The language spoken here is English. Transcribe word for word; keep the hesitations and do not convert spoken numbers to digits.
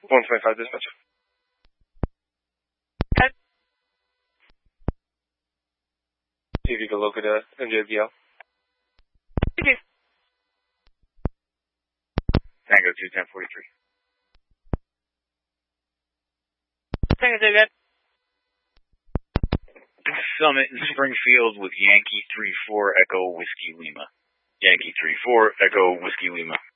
one twenty-five dispatch. See if you can locate uh, M J B L. Okay. Tango two ten forty-three. Tango two, good. Summit in Springfield with Yankee three four Echo Whiskey Lima. Yankee three four Echo Whiskey Lima.